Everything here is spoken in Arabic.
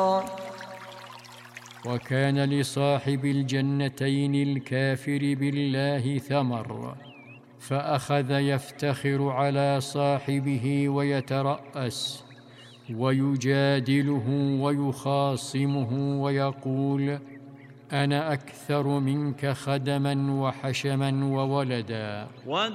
وكان لصاحب الجنتين الكافر بالله ثمر، فأخذ يفتخر على صاحبه ويترأس ويجادله ويخاصمه ويقول: أنا أكثر منك خدما وحشما وولدا.